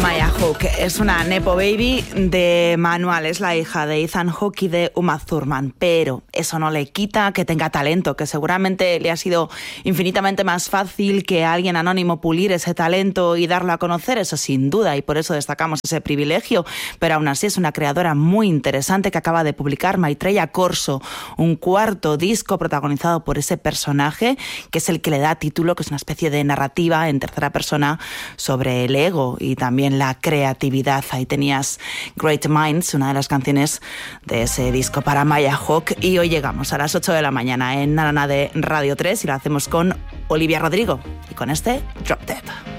Maya Hawke es una nepo baby de Manual, es la hija de Ethan Hawke y de Uma Thurman, pero eso no le quita que tenga talento, que seguramente le ha sido infinitamente más fácil que a alguien anónimo pulir ese talento y darlo a conocer, eso sin duda, y por eso destacamos ese privilegio, pero aún así es una creadora muy interesante que acaba de publicar Maitreya Corso, un cuarto disco protagonizado por ese personaje que es el que le da título, que es una especie de narrativa en tercera persona sobre el ego y también la creatividad. Ahí tenías Great Minds, una de las canciones de ese disco para Maya Hawke, y hoy llegamos a las 8 de la mañana en Nanana de Radio 3 y lo hacemos con Olivia Rodrigo y con este Drop Dead.